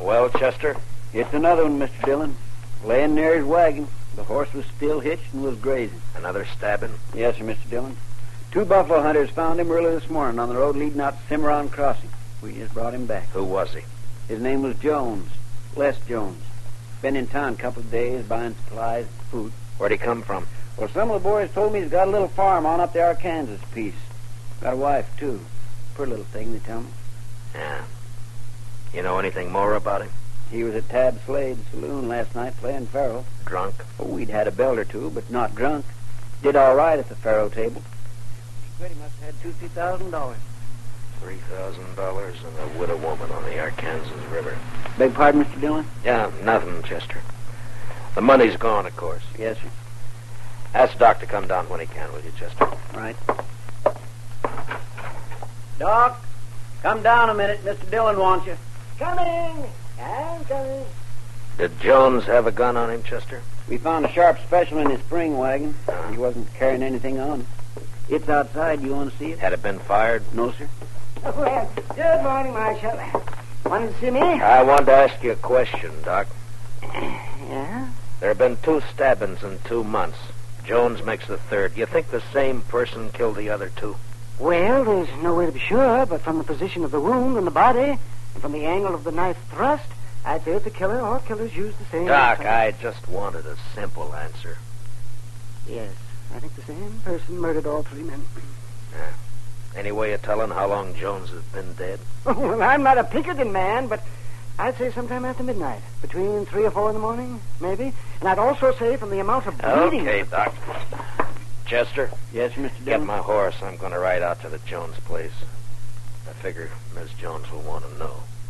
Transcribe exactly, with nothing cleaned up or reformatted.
Well, Chester? It's another one, Mister Dillon. Laying near his wagon. The horse was still hitched and was grazing. Another stabbing? Yes, sir, Mister Dillon. Two buffalo hunters found him early this morning on the road leading out to Cimarron Crossing. We just brought him back. Who was he? His name was Jones. Les Jones. Been in town a couple of days buying supplies and food. Where'd he come from? Well, some of the boys told me he's got a little farm on up the Arkansas piece. Got a wife, too. Pretty little thing, they tell me. Yeah. You know anything more about him? He was at Tab Slade's saloon last night playing faro. Drunk? Oh, we'd had a belt or two, but not drunk. Did all right at the faro table. He pretty must have had two, three thousand dollars. Three thousand dollars and a widow woman on the Arkansas River. Beg pardon, Mister Dillon? Yeah, nothing, Chester. The money's gone, of course. Yes, sir. Ask Doc to come down when he can, will you, Chester? Right. Doc, come down a minute. Mister Dillon wants you. Coming. I'm coming. Did Jones have a gun on him, Chester? We found a sharp special in his spring wagon. He wasn't carrying anything on. It's outside. You want to see it? Had it been fired? No, sir. Oh, well, good morning, Marshal. Wanted to see me? I wanted to ask you a question, Doc. Yeah? There have been two stabbings in two months. Jones makes the third. You think the same person killed the other two? Well, there's no way to be sure, but from the position of the wound and the body, and from the angle of the knife thrust, I'd say that the killer or killers used the same... Doc, weapon. I just wanted a simple answer. Yes, I think the same person murdered all three men. Yeah. Any way of telling how long Jones has been dead? Well, I'm not a Pinkerton man, but I'd say sometime after midnight. Between three or four in the morning, maybe. And I'd also say from the amount of bleeding... Okay, Doc. Chester? Yes, Mister Get Dillon? my horse. I'm going to ride out to the Jones place. I figure Miss Jones will want to know.